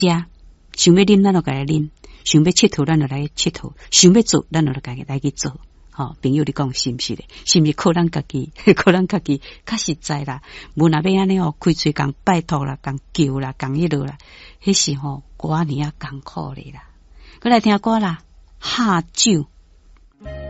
想要啉咱就来啉，想要佚佗咱就来佚佗，想要做咱就来去做。朋友你讲是毋是咧？是毋是靠咱家己？靠咱家己较实在啦。无若要安尼开嘴讲拜托啦，讲叫啦，讲迄落啦，迄时寡尔啊艰苦咧啦。过来听歌啦，下酒。